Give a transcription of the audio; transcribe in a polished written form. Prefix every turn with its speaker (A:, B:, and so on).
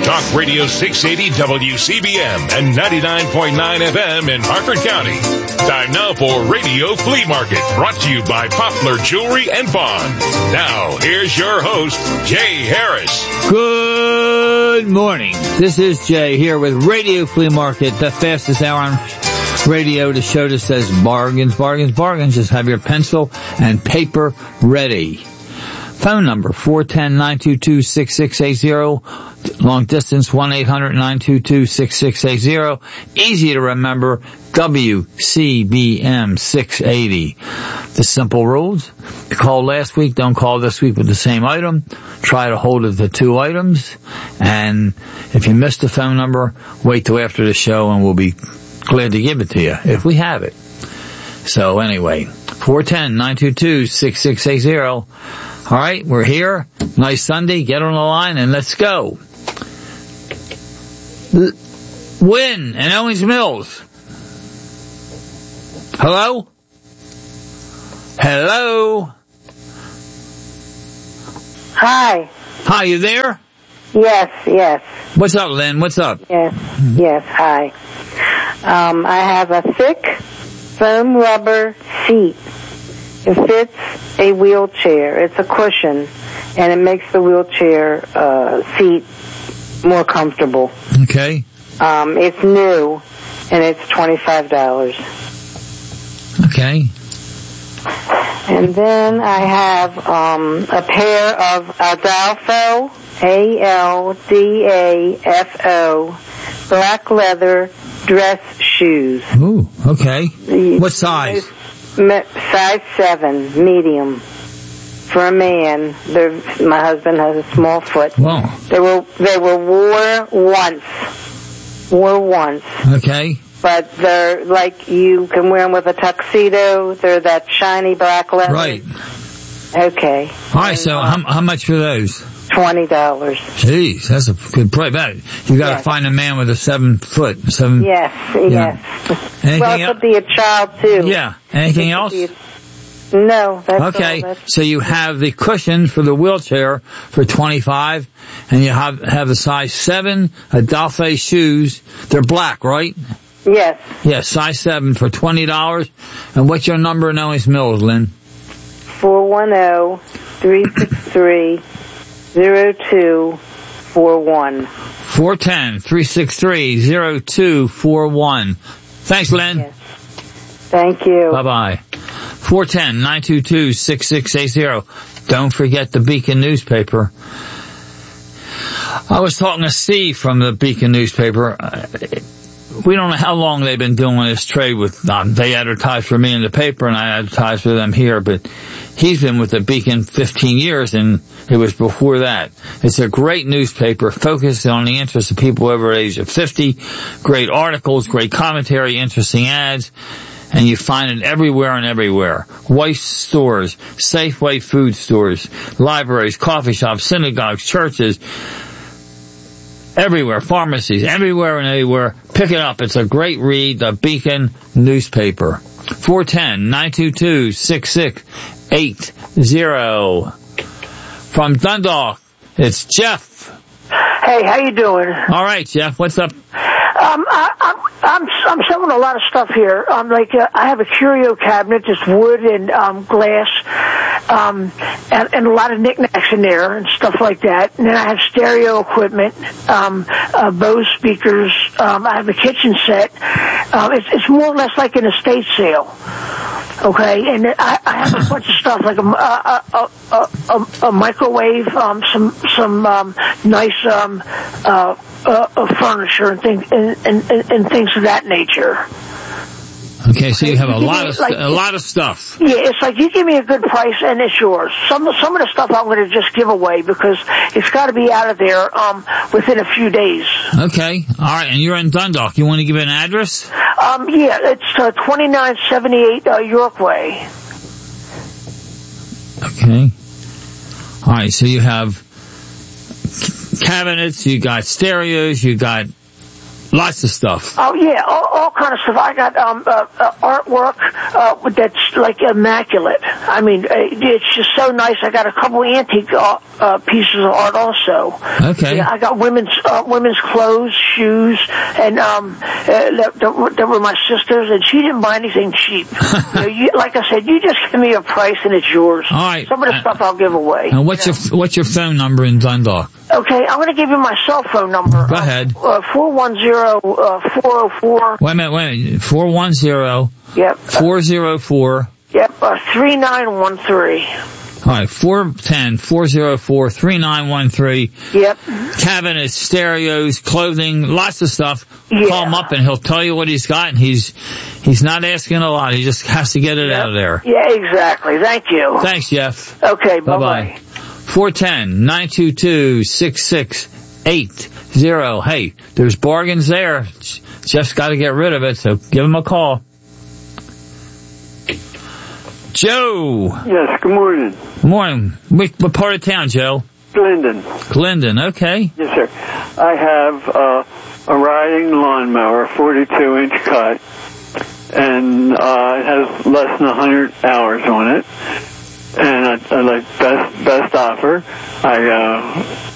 A: Talk Radio 680 WCBM and 99.9 FM in Harford County. Time now for Radio Flea Market, brought to you by Poplar Jewelry and Bond. Now, here's your host, Jay Harris.
B: Good morning. This is Jay here with Radio Flea Market, the fastest hour on radio, the show that says bargains, bargains, bargains. Just have your pencil and paper ready. Phone number 410-922-6680. Long distance 1-800-922-6680. Easy to remember, WCBM 680. The simple rules. You called last week, don't call this week with the same item. Try to hold of the two items. And if you missed the phone number, wait till after the show and we'll be glad to give it to you if we have it. So anyway, 410-922-6680. All right, we're here. Nice Sunday. Get on the line and let's go. Win and Owings Mills. Hello? Hello?
C: Hi.
B: Hi, you there?
C: Yes.
B: What's up, Lynn? What's up?
C: Yes, hi. I have a thick foam rubber seat. It fits a wheelchair. It's a cushion, and it makes the wheelchair seat more comfortable.
B: Okay.
C: It's new, and it's $25.
B: Okay.
C: And then I have a pair of Aldafo, ALDAFO, black leather dress shoes.
B: Ooh, okay. What size?
C: Size 7, medium. For a man, my husband has a small foot.
B: Wow.
C: They were wore once.
B: Okay.
C: But they're like, you can wear them with a tuxedo. They're that shiny black leather.
B: Right.
C: Okay.
B: All right, so how much for those?
C: $20.
B: Jeez, that's a good price. You got to find a man with a 7 foot.
C: Yes.
B: Anything
C: well, it could be a child too.
B: Yeah. Anything else?
C: No, that's
B: okay.
C: all.
B: So you have the cushion for the wheelchair for $25, and you have the size 7 Adolphe shoes. They're black, right?
C: Yes.
B: Yes, size 7 for $20. And what's your number in Owings Mills, Lynn?
C: 410-363-0241.
B: 410-363-0241. Thanks, Lynn.
C: Yes. Thank you.
B: Bye-bye. 410-922-6680. Don't forget the Beacon newspaper. I was talking to Steve from the Beacon newspaper. We don't know how long they've been doing this trade with them. They advertise for me in the paper and I advertise for them here, but he's been with the Beacon 15 years and it was before that. It's a great newspaper focused on the interests of people over the age of 50. Great articles, great commentary, interesting ads, and you find it everywhere and everywhere. Weiss stores, Safeway food stores, libraries, coffee shops, synagogues, churches, everywhere, pharmacies, everywhere and everywhere. Pick it up. It's a great read, the Beacon newspaper. 410-922-6680. From Dundalk, it's Jeff.
D: Hey, how you doing?
B: All right, Jeff. What's up?
D: I'm selling a lot of stuff here. I have a curio cabinet, just wood and glass, and a lot of knickknacks in there and stuff like that. And then I have stereo equipment, Bose speakers. I have a kitchen set. It's more or less like an estate sale. Okay, and I have a bunch of stuff like a microwave, some nice furniture and things and things of that nature.
B: Okay, so you have a lot of stuff.
D: Yeah, it's like you give me a good price and it's yours. Some of the stuff I'm going to just give away because it's got to be out of there within a few days.
B: Okay, all right, and you're in Dundalk. You want to give an address?
D: Yeah, it's 2978 York Way.
B: Okay. All right, so you have cabinets, you got stereos, you got Lots of stuff.
D: Oh yeah, all kind of stuff. I got artwork that's like immaculate. I mean, it's just so nice. I got a couple antique pieces of art also.
B: Okay.
D: Yeah, I got women's clothes, shoes, and that were my sister's, and she didn't buy anything cheap. Like I said, you just give me a price and it's yours.
B: All right.
D: Some of the stuff I'll give away.
B: And what's your phone number in Dundalk?
D: Okay, I'm going to give you my cell phone number.
B: Go ahead.
D: 410-404.
B: Wait a minute. 410.
D: Yep.
B: 404.
D: Yep, 3913.
B: All right, 410-404-3913.
D: Yep.
B: Cabinets, stereos, clothing, lots of stuff.
D: Yeah.
B: Call him up and he'll tell you what he's got, and he's not asking a lot. He just has to get it out of there.
D: Yeah, exactly. Thank you.
B: Thanks, Jeff.
D: Okay, bye-bye.
B: 410-922-6680. Hey, there's bargains there. Jeff's got to get rid of it, so give him a call. Joe.
E: Yes, good morning.
B: Morning. What part of town, Joe?
E: Glendon,
B: okay.
E: Yes, sir. I have a riding lawnmower, 42-inch cut, and it has less than 100 hours on it. And I like best offer. I